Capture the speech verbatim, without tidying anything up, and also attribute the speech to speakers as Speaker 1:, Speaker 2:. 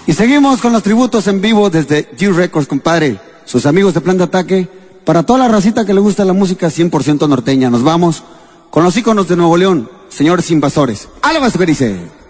Speaker 1: Y seguimos con los tributos en vivo desde G Records, compadre. Sus amigos de Plan de Ataque. Para toda la racita que le gusta la música cien por ciento norteña. Nos vamos con los íconos de Nuevo León, señores invasores. ¡Alabas, que dice!